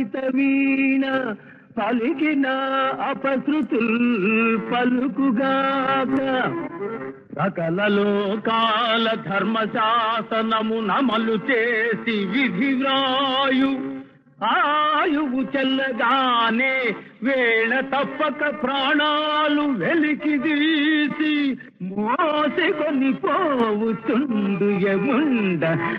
వీణ పలికిన అపశృతుల్ పలుకుగాక సకల లోకాల ధర్మశాసనము నమలు చేసి విధి వ్రాయు ఆయువు చెల్లగానే వేళ తప్పక ప్రాణాలు వెలికి తీసి మోసి కొని పోవుచుండు ఎగుండ